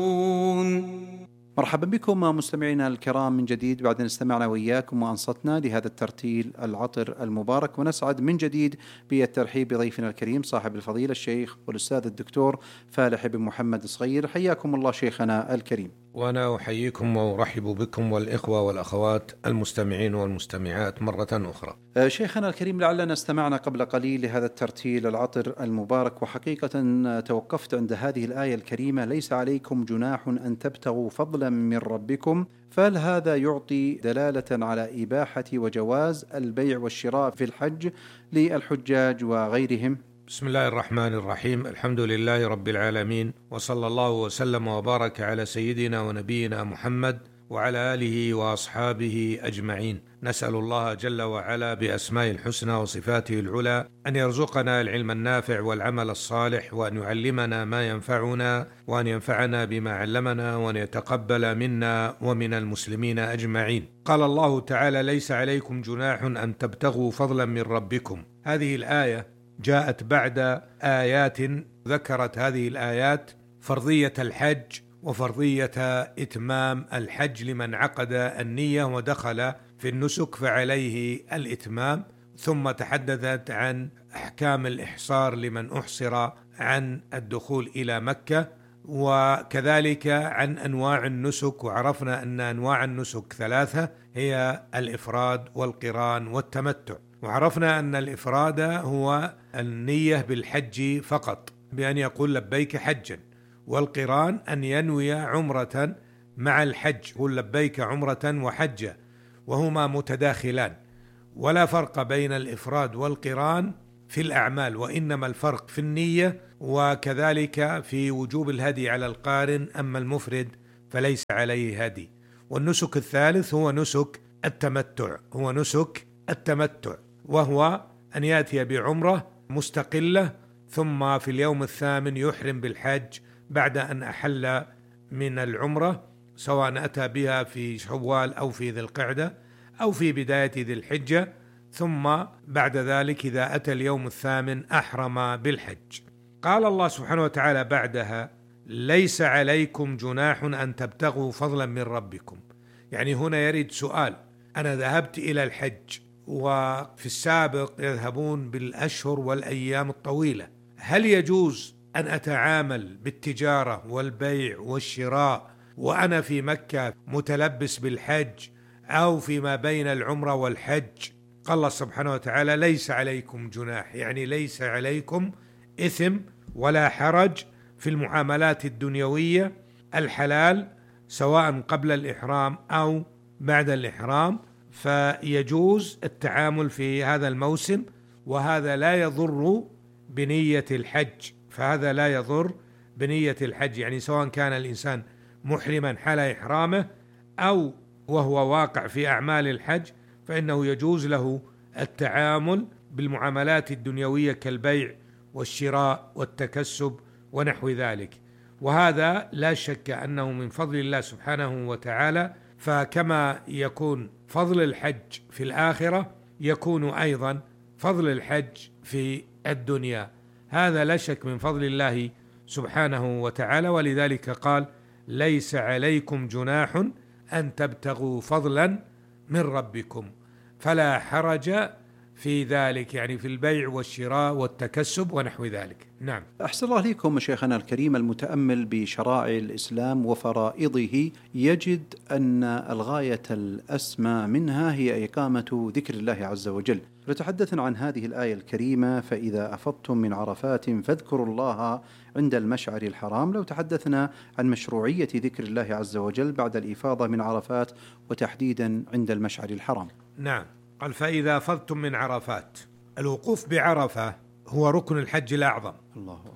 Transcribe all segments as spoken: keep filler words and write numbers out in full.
مرحبا بكم مستمعينا الكرام من جديد بعد أن استمعنا وإياكم وأنصتنا لهذا الترتيل العطر المبارك، ونسعد من جديد بالترحيب بضيفنا الكريم صاحب الفضيلة الشيخ والأستاذ الدكتور فالح بن محمد صغير. حياكم الله شيخنا الكريم. وأنا أحييكم وأرحب بكم والإخوة والأخوات المستمعين والمستمعات مرة أخرى. شيخنا الكريم، لعلنا استمعنا قبل قليل لهذا الترتيل العطر المبارك، وحقيقة توقفت عند هذه الآية الكريمة: ليس عليكم جناح أن تبتغوا فضلا من ربكم. فهل هذا يعطي دلالة على إباحة وجواز البيع والشراء في الحج للحجاج وغيرهم؟ بسم الله الرحمن الرحيم، الحمد لله رب العالمين، وصلى الله وسلم وبارك على سيدنا ونبينا محمد وعلى آله وأصحابه أجمعين. نسأل الله جل وعلا بأسماء الحسنى وصفاته العلى أن يرزقنا العلم النافع والعمل الصالح، وأن يعلمنا ما ينفعنا، وأن ينفعنا بما علمنا، وأن يتقبل منا ومن المسلمين أجمعين. قال الله تعالى: ليس عليكم جناح أن تبتغوا فضلا من ربكم. هذه الآية جاءت بعد آيات ذكرت هذه الآيات فرضية الحج وفرضية إتمام الحج لمن عقد النية ودخل في النسك فعليه الإتمام، ثم تحدثت عن أحكام الإحصار لمن أحصر عن الدخول إلى مكة، وكذلك عن أنواع النسك، وعرفنا أن أنواع النسك ثلاثة هي الإفراد والقران والتمتع. وعرفنا أن الإفراد هو النية بالحج فقط بأن يقول لبيك حجا، والقران أن ينوي عمرة مع الحج، يقول لبيك عمرة وحجة، وهما متداخلان، ولا فرق بين الإفراد والقران في الأعمال، وإنما الفرق في النية، وكذلك في وجوب الهدي على القارن، أما المفرد فليس عليه هدي. والنسك الثالث هو نسك التمتع، هو نسك التمتع وهو أن يأتي بعمرة مستقلة، ثم في اليوم الثامن يحرم بالحج بعد أن أحل من العمرة، سواء أتى بها في شوال أو في ذي القعدة أو في بداية ذي الحجة، ثم بعد ذلك إذا أتى اليوم الثامن أحرم بالحج. قال الله سبحانه وتعالى بعدها: ليس عليكم جناح أن تبتغوا فضلا من ربكم. يعني هنا يريد سؤال: أنا ذهبت إلى الحج، وفي السابق يذهبون بالأشهر والأيام الطويلة، هل يجوز أن أتعامل بالتجارة والبيع والشراء وأنا في مكة متلبس بالحج أو فيما بين العمرة والحج؟ قال الله سبحانه وتعالى: ليس عليكم جناح، يعني ليس عليكم إثم ولا حرج في المعاملات الدنيوية الحلال، سواء قبل الإحرام أو بعد الإحرام، فيجوز التعامل في هذا الموسم، وهذا لا يضر بنية الحج، فهذا لا يضر بنية الحج، يعني سواء كان الإنسان محرما حال إحرامه أو وهو واقع في أعمال الحج، فإنه يجوز له التعامل بالمعاملات الدنيوية كالبيع والشراء والتكسب ونحو ذلك. وهذا لا شك أنه من فضل الله سبحانه وتعالى، فكما يكون فضل الحج في الآخرة يكون أيضا فضل الحج في الدنيا، هذا لا شك من فضل الله سبحانه وتعالى. ولذلك قال: ليس عليكم جناح أن تبتغوا فضلا من ربكم، فلا حرج في ذلك، يعني في البيع والشراء والتكسب ونحو ذلك. نعم. أحسن الله لكم شيخنا الكريم. المتأمل بشرائع الإسلام وفرائضه يجد أن الغاية الأسمى منها هي إقامة ذكر الله عز وجل. فتحدثنا عن هذه الآية الكريمة: فإذا أفضتم من عرفات فاذكروا الله عند المشعر الحرام. لو تحدثنا عن مشروعية ذكر الله عز وجل بعد الإفاضة من عرفات، وتحديدا عند المشعر الحرام. نعم. قال: فإذا أفضتم من عرفات. الوقوف بعرفة هو ركن الحج الأعظم، الله أكبر.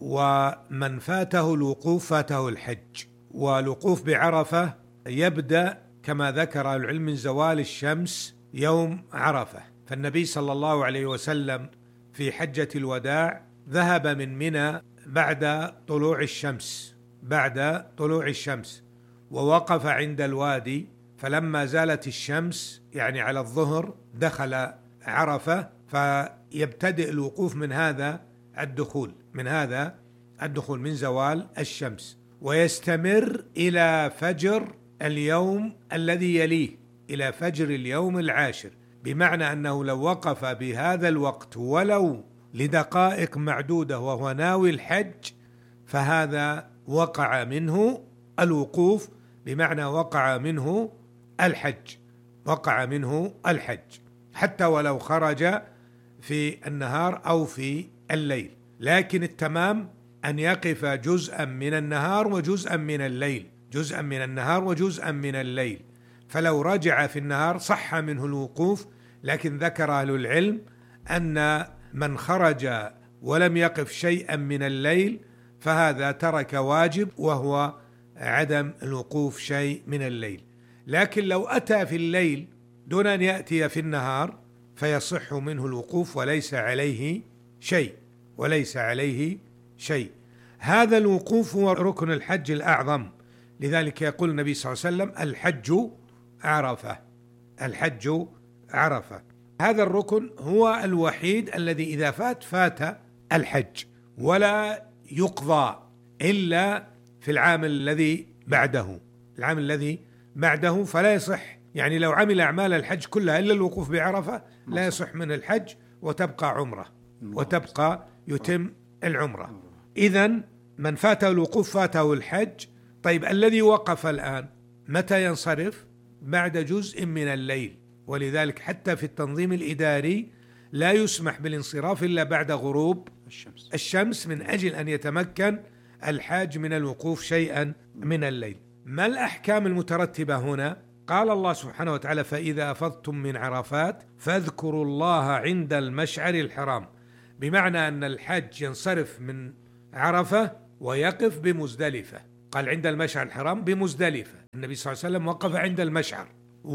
ومن فاته الوقوف فاته الحج. والوقوف بعرفة يبدأ كما ذكر العلم من زوال الشمس يوم عرفة، فالنبي صلى الله عليه وسلم في حجة الوداع ذهب من منى بعد طلوع الشمس بعد طلوع الشمس ووقف عند الوادي، فلما زالت الشمس يعني على الظهر دخل عرفة، فيبتدئ الوقوف من هذا الدخول من هذا الدخول من زوال الشمس، ويستمر إلى فجر اليوم الذي يليه، إلى فجر اليوم العاشر، بمعنى أنه لو وقف بهذا الوقت ولو لدقائق معدودة وهو ناوي الحج فهذا وقع منه الوقوف، بمعنى وقع منه الحج، وقع منه الحج حتى ولو خرج في النهار أو في الليل. لكن التمام أن يقف جزءا من النهار وجزءا من الليل، جزءا من النهار وجزءا من الليل. فلو رجع في النهار صح منه الوقوف، لكن ذكر أهل العلم أن من خرج ولم يقف شيئا من الليل فهذا ترك واجب، وهو عدم الوقوف شيء من الليل. لكن لو أتى في الليل دون أن يأتي في النهار فيصح منه الوقوف وليس عليه شيء، وليس عليه شيء. هذا الوقوف هو ركن الحج الأعظم، لذلك يقول النبي صلى الله عليه وسلم: الحج عرفة، الحج عرفة. هذا الركن هو الوحيد الذي إذا فات فات الحج، ولا يقضى إلا في العام الذي بعده، العام الذي بعده فلا يصح. يعني لو عمل أعمال الحج كلها إلا الوقوف بعرفة لا يصح من الحج، وتبقى عمرة، وتبقى يتم العمرة. إذن من فاته الوقوف فاته الحج. طيب الذي وقف الآن متى ينصرف؟ بعد جزء من الليل، ولذلك حتى في التنظيم الإداري لا يسمح بالانصراف إلا بعد غروب الشمس, الشمس من أجل أن يتمكن الحاج من الوقوف شيئا من الليل. ما الأحكام المترتبة هنا؟ قال الله سبحانه وتعالى: فإذا أفضتم من عرفات فاذكروا الله عند المشعر الحرام، بمعنى أن الحج ينصرف من عرفة ويقف بمزدلفة. قال عند المشعر الحرام بمزدلفة، النبي صلى الله عليه وسلم وقف عند المشعر،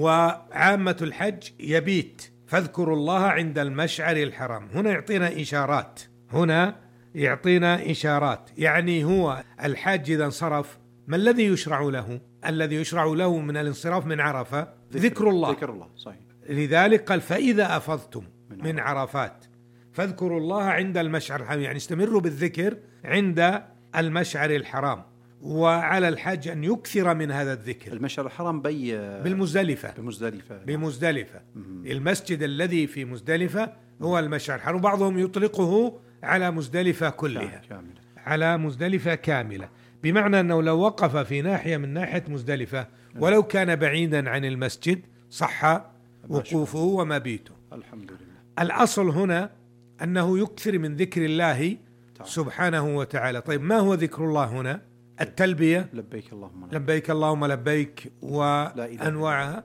وعامة الحج يبيت. فاذكروا الله عند المشعر الحرام. هنا يعطينا إشارات، هنا يعطينا إشارات. يعني هو الحاج إذا انصرف ما الذي يشرع له؟ الذي يشرع له من الانصراف من عرفة ذكر, ذكر الله، ذكر الله صحيح. لذلك قال: فإذا أفضتم من, من عرفات فاذكروا الله عند المشعر الحرام، يعني استمروا بالذكر عند المشعر الحرام. وعلى الحاج أن يكثر من هذا الذكر. المشعر الحرام بي بالمزدلفة، بمزدلفة بمزدلفة. المسجد الذي في مزدلفة هو المشعر الحرام، وبعضهم يطلقه على مزدلفة كلها، كاملة. على مزدلفة كاملة، بمعنى أنه لو وقف في ناحية من ناحية مزدلفة ولو كان بعيدا عن المسجد صح وقوفه ومبيته. الحمد لله. الأصل هنا أنه يكثر من ذكر الله سبحانه وتعالى. طيب ما هو ذكر الله هنا؟ التلبية، لبيك اللهم لبيك, لبيك اللهم لبيك، وأنواعها،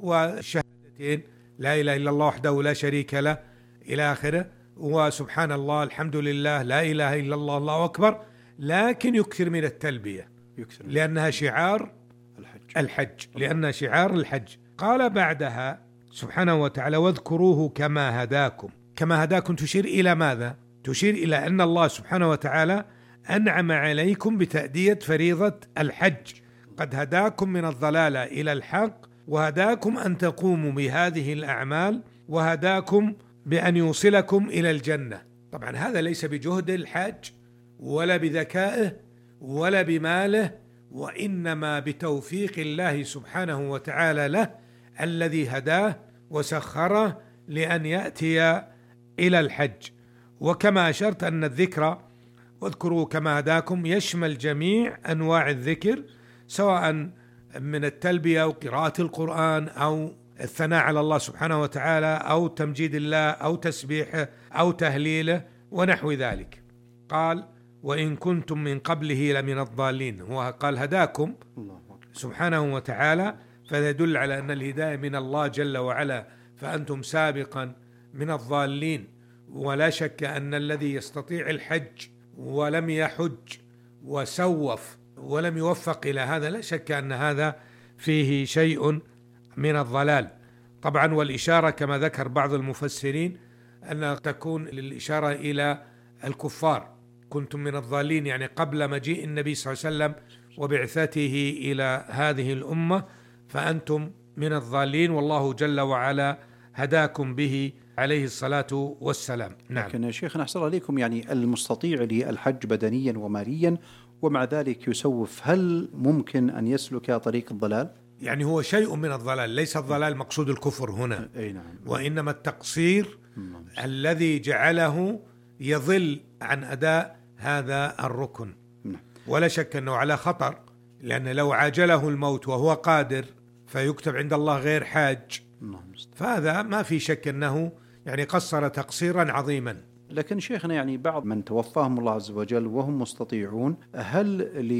والشهادتين لا إله إلا الله وحده لا شريك له إلى آخره، وسبحان الله، الحمد لله، لا إله إلا الله، الله أكبر. لكن يكثر من التلبية يكثر من لأنها شعار الحج, الحج. لأنها شعار الحج. قال بعدها سبحانه وتعالى: واذكروه كما هداكم. كما هداكم تشير إلى ماذا؟ تشير إلى أن الله سبحانه وتعالى أنعم عليكم بتأدية فريضة الحج، قد هداكم من الضلالة إلى الحق، وهداكم أن تقوموا بهذه الأعمال، وهداكم بأن يوصلكم إلى الجنة. طبعا هذا ليس بجهد الحاج ولا بذكائه ولا بماله، وإنما بتوفيق الله سبحانه وتعالى له، الذي هداه وسخره لأن يأتي إلى الحج. وكما أشرت أن الذكر واذكروا كما هداكم يشمل جميع أنواع الذكر، سواء من التلبية أو قراءة القرآن أو الثناء على الله سبحانه وتعالى أو تمجيد الله أو تسبيحه أو تهليله ونحو ذلك. قال: وإن كنتم من قبله لمن الضالين. هو قال هداكم سبحانه وتعالى، فيدل على أن الهداية من الله جل وعلا، فأنتم سابقا من الضالين. ولا شك أن الذي يستطيع الحج ولم يحج وسوف ولم يوفق إلى هذا، لا شك أن هذا فيه شيء من الضلال. طبعا والإشارة كما ذكر بعض المفسرين أن تكون للإشارة إلى الكفار، كنتم من الضالين، يعني قبل مجيء النبي صلى الله عليه وسلم وبعثته إلى هذه الأمة، فأنتم من الضالين، والله جل وعلا هداكم به عليه الصلاة والسلام. نعم. لكن يا شيخنا أحسن الله عليكم، يعني المستطيع للحج بدنيا وماليا ومع ذلك يسوف، هل ممكن أن يسلك طريق الضلال؟ يعني هو شيء من الضلال، ليس الضلال مقصود الكفر هنا، أي نعم. وإنما التقصير نعم. الذي جعله يضل عن أداء هذا الركن. نعم. ولا شك أنه على خطر، لأن لو عاجله الموت وهو قادر فيكتب عند الله غير حاج، نعم. فهذا ما في شك أنه يعني قصر تقصيرا عظيما. لكن شيخنا يعني بعض من توفاهم الله عز وجل وهم مستطيعون، هل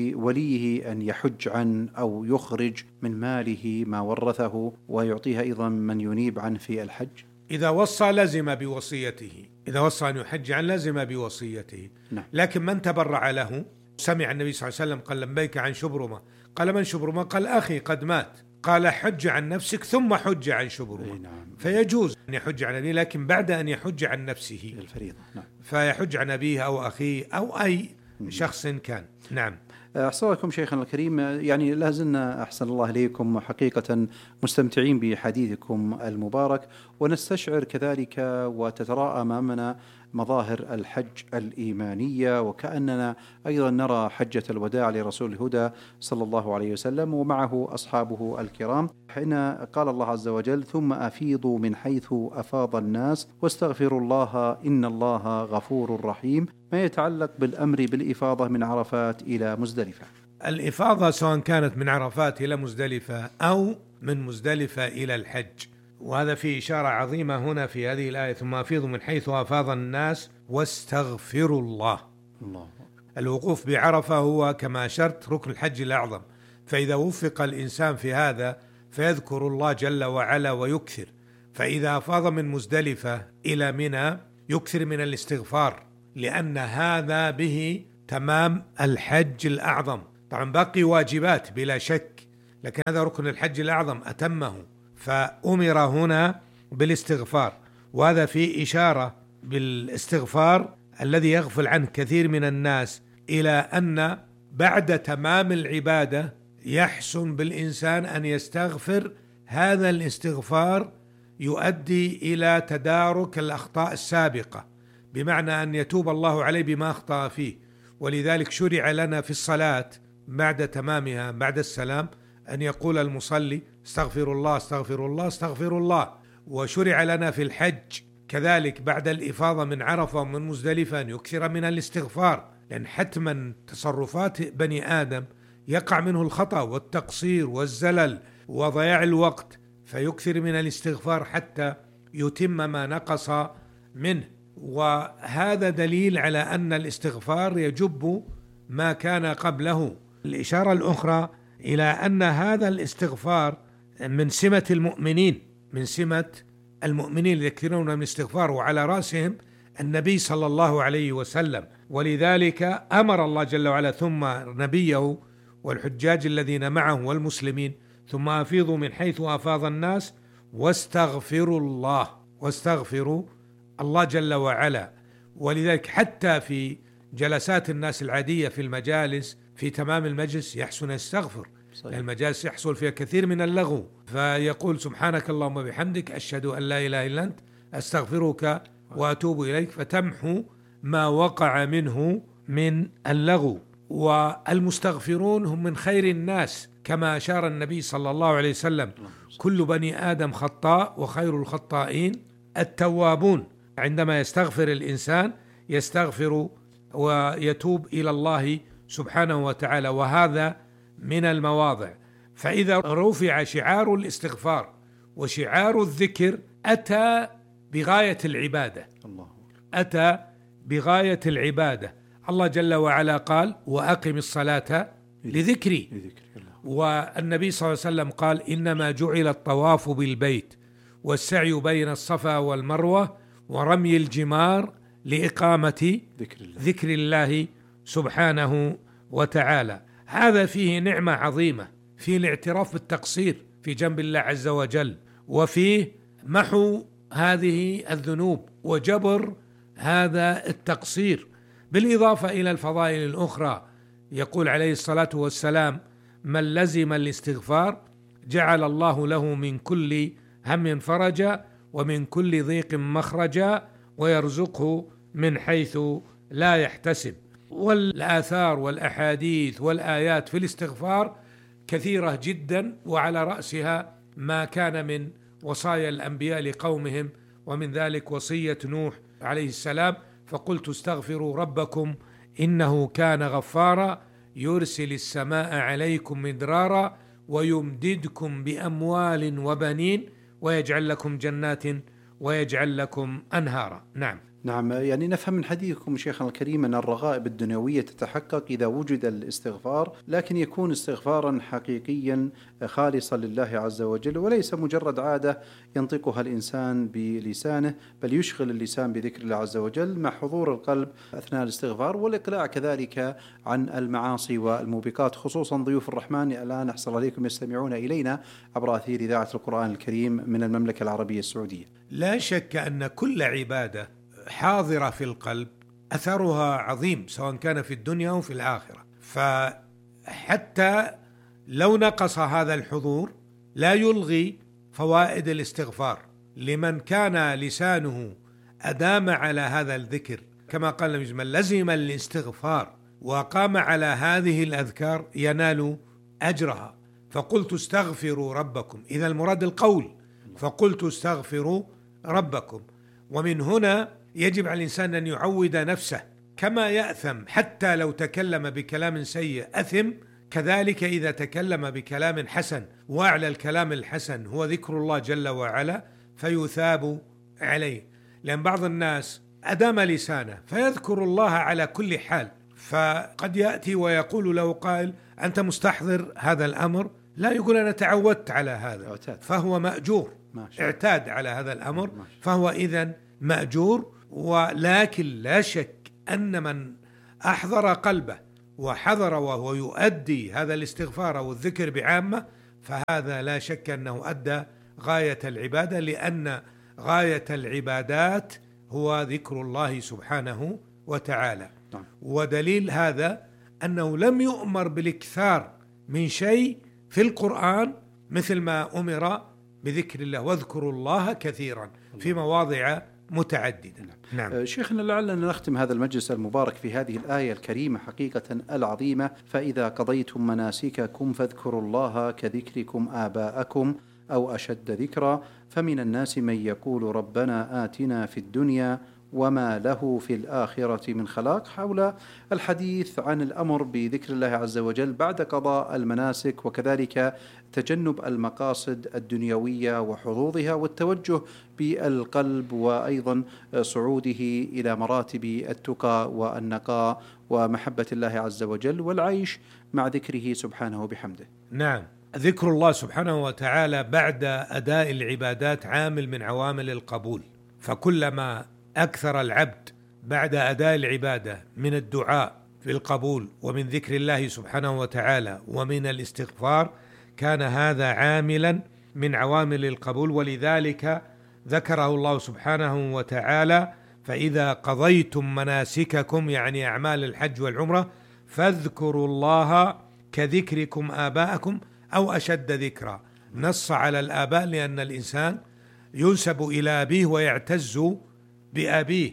لوليه أن يحج عن أو يخرج من ماله ما ورثه ويعطيها أيضا من ينيب عنه في الحج؟ إذا وصى لزم بوصيته، إذا وصى أن يحج عن لزم بوصيته. نعم. لكن من تبرع له، سمع النبي صلى الله عليه وسلم قال لبيك عن شبرمة، قال من شبرمة؟ قال أخي قد مات، قال حج عن نفسك ثم حج عن شبرمة. نعم. فيجوز أن يحج عن أبيه، لكن بعد أن يحج عن نفسه الفريضة. نعم. فيحج عن أبيه أو أخيه أو أي شخص كان. نعم. أحسن لكم شيخنا الكريم، يعني لازلنا أحسن الله إليكم حقيقة مستمتعين بحديثكم المبارك، ونستشعر كذلك وتتراءى أمامنا مظاهر الحج الإيمانية، وكأننا أيضا نرى حجة الوداع لرسول الهدى صلى الله عليه وسلم ومعه أصحابه الكرام، حين قال الله عز وجل ثم أفيضوا من حيث أفاض الناس واستغفروا الله إن الله غفور رحيم، ما يتعلق بالأمر بالإفاضة من عرفات إلى مزدلفة. الإفاضة سواء كانت من عرفات إلى مزدلفة أو من مزدلفة إلى الحج، وهذا فيه إشارة عظيمة هنا في هذه الآية ثم أفيضوا من حيث أفاض الناس واستغفروا الله. الله. الوقوف بعرفة هو كما أشرت ركن الحج الأعظم، فإذا وفق الإنسان في هذا فيذكر الله جل وعلا ويكثر، فإذا أفاض من مزدلفة إلى منى يكثر من الاستغفار، لأن هذا به تمام الحج الأعظم. طبعا باقي واجبات بلا شك، لكن هذا ركن الحج الأعظم أتمه، فأمر هنا بالاستغفار، وهذا فيه إشارة بالاستغفار الذي يغفل عنه كثير من الناس، إلى أن بعد تمام العبادة يحسن بالإنسان أن يستغفر. هذا الاستغفار يؤدي إلى تدارك الأخطاء السابقة، بمعنى أن يتوب الله عليه بما أخطأ فيه. ولذلك شرع لنا في الصلاة بعد تمامها بعد السلام أن يقول المصلي استغفر الله استغفر الله استغفر الله. وشرع لنا في الحج كذلك بعد الإفاضة من عرفة ومن مزدلفة أن يكثر من الاستغفار، لأن حتما تصرفات بني آدم يقع منه الخطأ والتقصير والزلل وضياع الوقت، فيكثر من الاستغفار حتى يتم ما نقص منه. وهذا دليل على أن الاستغفار يجب ما كان قبله. الإشارة الأخرى إلى أن هذا الاستغفار من سمة المؤمنين، من سمة المؤمنين يكثرون من الاستغفار، وعلى رأسهم النبي صلى الله عليه وسلم. ولذلك أمر الله جل وعلا ثم نبيه والحجاج الذين معه والمسلمين ثم أفيضوا من حيث أفاض الناس واستغفروا الله، واستغفروا الله جل وعلا. ولذلك حتى في جلسات الناس العادية في المجالس في تمام المجلس يحسن يستغفر، المجالس يحصل فيها كثير من اللغو، فيقول سبحانك اللهم وبحمدك أشهد أن لا إله إلا أنت أستغفرك وأتوب إليك، فتمحو ما وقع منه من اللغو. والمستغفرون هم من خير الناس كما أشار النبي صلى الله عليه وسلم كل بني آدم خطاء وخير الخطائين التوابون. عندما يستغفر الإنسان يستغفر ويتوب إلى الله سبحانه وتعالى، وهذا من المواضع. فإذا رفع شعار الاستغفار وشعار الذكر أتى بغاية العبادة، الله أتى بغاية العبادة. الله جل وعلا قال وأقم الصلاة لذكري، والنبي صلى الله عليه وسلم قال إنما جعل الطواف بالبيت والسعي بين الصفا والمروة ورمي الجمار لإقامة ذكر الله, ذكر الله سبحانه وتعالى. هذا فيه نعمة عظيمة، فيه الاعتراف بالتقصير في جنب الله عز وجل، وفيه محو هذه الذنوب وجبر هذا التقصير، بالإضافة إلى الفضائل الأخرى. يقول عليه الصلاة والسلام من لزم الاستغفار جعل الله له من كل هم فرجا ومن كل ضيق مخرجا ويرزقه من حيث لا يحتسب. والآثار والأحاديث والآيات في الاستغفار كثيرة جدا، وعلى رأسها ما كان من وصايا الأنبياء لقومهم، ومن ذلك وصية نوح عليه السلام: فقلت استغفروا ربكم إنه كان غفارا يرسل السماء عليكم مدرارا ويمددكم بأموال وبنين ويجعل لكم جنات ويجعل لكم أنهارا. نعم نعم، يعني نفهم من حديثكم شيخنا الكريم أن الرغائب الدنيوية تتحقق إذا وجد الاستغفار، لكن يكون استغفارا حقيقيا خالصا لله عز وجل، وليس مجرد عادة ينطقها الإنسان بلسانه، بل يشغل اللسان بذكر الله عز وجل مع حضور القلب أثناء الاستغفار، والإقلاع كذلك عن المعاصي والموبقات. خصوصا ضيوف الرحمن الآن أحسن عليكم يستمعون إلينا عبر أثير إذاعة القرآن الكريم من المملكة العربية السعودية. لا شك أن كل عبادة حاضرة في القلب أثرها عظيم، سواء كان في الدنيا أو في الآخرة. فحتى لو نقص هذا الحضور لا يلغي فوائد الاستغفار لمن كان لسانه أدام على هذا الذكر، كما قال النبي: من لزم الاستغفار وقام على هذه الأذكار ينال أجرها. فقلت استغفروا ربكم، إذا المراد القول، فقلت استغفروا ربكم. ومن هنا يجب على الإنسان أن يعود نفسه، كما يأثم حتى لو تكلم بكلام سيء أثم، كذلك إذا تكلم بكلام حسن، وأعلى الكلام الحسن هو ذكر الله جل وعلا فيثاب عليه. لأن بعض الناس أدام لسانه فيذكر الله على كل حال، فقد يأتي ويقول له قائل: أنت مستحضر هذا الأمر؟ لا، يقول: أنا تعودت على هذا، فهو مأجور، اعتاد على هذا الأمر، فهو إذن مأجور. ولكن لا شك أن من أحضر قلبه وحضر وهو يؤدي هذا الاستغفار والذكر بعامة، فهذا لا شك أنه أدى غاية العبادة، لأن غاية العبادات هو ذكر الله سبحانه وتعالى. ودليل هذا أنه لم يؤمر بالاكثار من شيء في القرآن مثل ما أمر بذكر الله، واذكروا الله كثيرا في مواضع متعددة. نعم. شيخنا، لعلنا نختم هذا المجلس المبارك في هذه الآية الكريمة حقيقة العظيمة: فإذا قضيتم مناسككم فاذكروا الله كذكركم آباءكم أو أشد ذكرا، فمن الناس من يقول ربنا آتنا في الدنيا وما له في الآخرة من خلاق. حول الحديث عن الأمر بذكر الله عز وجل بعد قضاء المناسك، وكذلك تجنب المقاصد الدنيوية وحظوظها، والتوجه بالقلب وأيضا صعوده إلى مراتب التقى والنقاء ومحبة الله عز وجل، والعيش مع ذكره سبحانه وبحمده. نعم، ذكر الله سبحانه وتعالى بعد أداء العبادات عامل من عوامل القبول، فكلما أكثر العبد بعد أداء العبادة من الدعاء في القبول ومن ذكر الله سبحانه وتعالى ومن الاستغفار، كان هذا عاملا من عوامل القبول. ولذلك ذكره الله سبحانه وتعالى: فإذا قضيتم مناسككم، يعني أعمال الحج والعمرة، فاذكروا الله كذكركم آباءكم أو أشد ذكرا. نص على الآباء لأن الإنسان ينسب إلى أبيه ويعتز بأبيه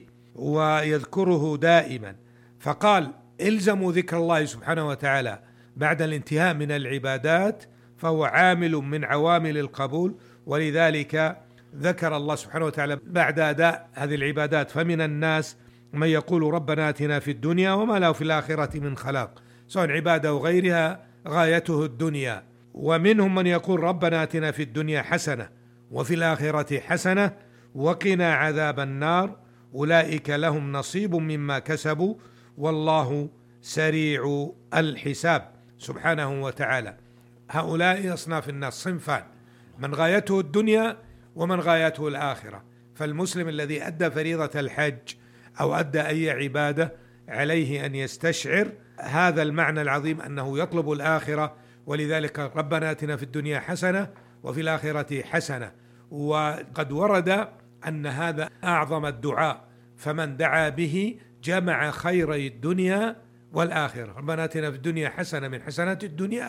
ويذكره دائما، فقال: إلزموا ذكر الله سبحانه وتعالى بعد الانتهاء من العبادات، فهو عامل من عوامل القبول. ولذلك ذكر الله سبحانه وتعالى بعد أداء هذه العبادات: فمن الناس من يقول ربنا آتنا في الدنيا وما له في الآخرة من خلاق، سواء عبادة وغيرها غايته الدنيا. ومنهم من يقول ربنا آتنا في الدنيا حسنة وفي الآخرة حسنة وقنا عذاب النار، أولئك لهم نصيب مما كسبوا والله سريع الحساب سبحانه وتعالى. هؤلاء أصناف الناس صنفان: من غايته الدنيا ومن غايته الآخرة. فالمسلم الذي أدى فريضة الحج أو أدى أي عبادة عليه أن يستشعر هذا المعنى العظيم، أنه يطلب الآخرة، ولذلك ربنا آتنا في الدنيا حسنة وفي الآخرة حسنة. وقد ورد أن هذا أعظم الدعاء، فمن دعا به جمع خيري الدنيا والآخرة. ربنا آتنا في الدنيا حسنة من حسنات الدنيا،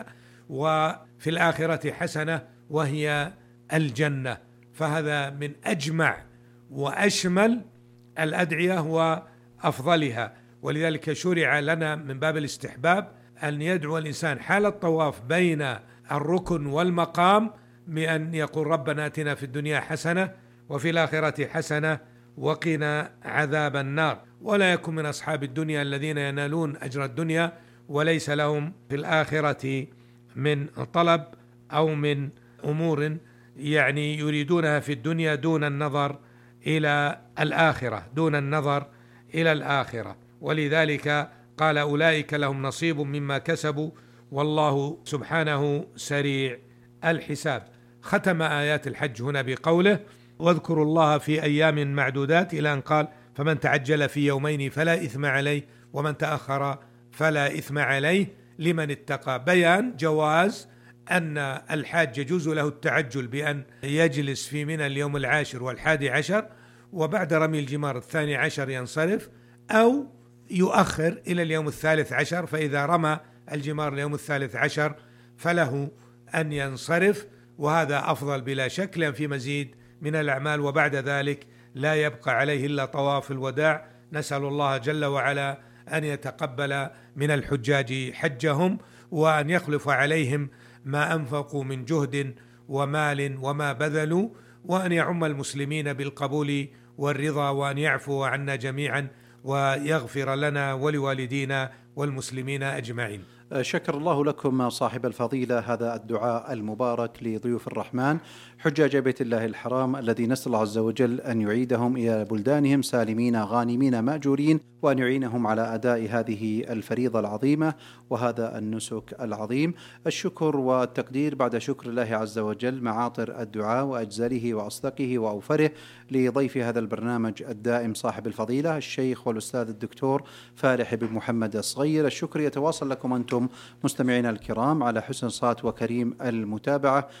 وفي الآخرة حسنة وهي الجنة. فهذا من أجمع وأشمل الأدعية وأفضلها. ولذلك شرع لنا من باب الاستحباب أن يدعو الإنسان حال الطواف بين الركن والمقام بأن يقول ربنا آتنا في الدنيا حسنة وفي الآخرة حسنة وقنا عذاب النار، ولا يكن من أصحاب الدنيا الذين ينالون أجر الدنيا وليس لهم في الآخرة من طلب أو من أمور يعني يريدونها في الدنيا دون النظر إلى الآخرة دون النظر إلى الآخرة. ولذلك قال أولئك لهم نصيب مما كسبوا والله سبحانه سريع الحساب. ختم آيات الحج هنا بقوله واذكروا الله في أيام معدودات إلى أن قال فمن تعجل في يومين فلا إثم عليه ومن تأخر فلا إثم عليه لمن اتقى. بيان جواز أن الحاج يجوز له التعجل بأن يجلس في منى اليوم العاشر والحادي عشر وبعد رمي الجمار الثاني عشر ينصرف، أو يؤخر إلى اليوم الثالث عشر، فإذا رمى الجمار اليوم الثالث عشر فله أن ينصرف، وهذا أفضل بلا شك لأن في مزيد من الأعمال، وبعد ذلك لا يبقى عليه إلا طواف الوداع. نسأل الله جل وعلا أن يتقبل من الحجاج حجهم وأن يخلف عليهم ما أنفقوا من جهد ومال وما بذلوا، وأن يعم المسلمين بالقبول والرضا، وأن يعفو عنا جميعا ويغفر لنا ولوالدينا والمسلمين أجمعين. شكر الله لكم صاحب الفضيلة هذا الدعاء المبارك لضيوف الرحمن حجاج بيت الله الحرام الذي نسأل الله عز وجل أن يعيدهم إلى بلدانهم سالمين غانمين مأجورين، وأن يعينهم على أداء هذه الفريضة العظيمة وهذا النسك العظيم. الشكر والتقدير بعد شكر الله عز وجل معاطر الدعاء وأجزله وأصدقه وأوفره لضيف هذا البرنامج الدائم صاحب الفضيلة الشيخ والأستاذ الدكتور فالح بن محمد الصغير. الشكر يتواصل لكم أنتم مستمعينا الكرام على حسن صوت وكريم المتابعة